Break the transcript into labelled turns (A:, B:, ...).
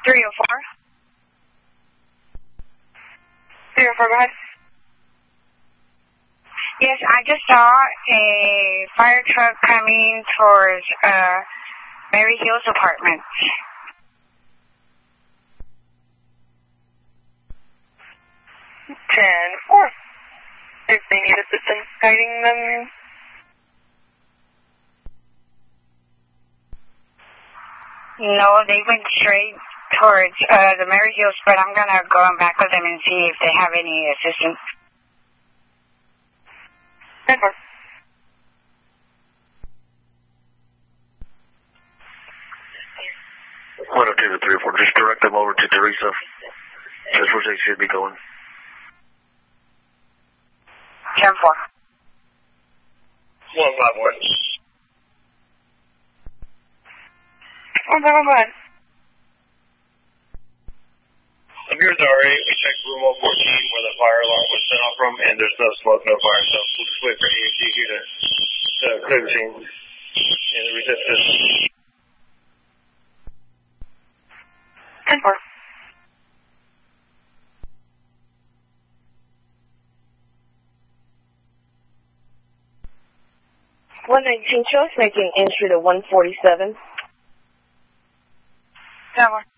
A: 304. 304, go ahead. Yes, I just saw a fire truck coming towards Mary Hills Apartments.
B: 10-4. If they need assistance guiding them.
A: No, they went straight towards the Mary Hills, but I'm going to go back with them and see if they have any assistance.
B: 10-4.
C: One of 2 to 3 or 4. Just direct them over to Teresa. That's where they should be going.
A: 10-4.
C: 151.
B: 151, go ahead.
C: I'm here, Dari. We checked room 114 where the fire alarm was set off from, and there's no smoke, no fire, so we'll just wait for EMT here to clear the scene and resist this.
B: 10-4.
D: Shows making entry to 147.
A: 10-4.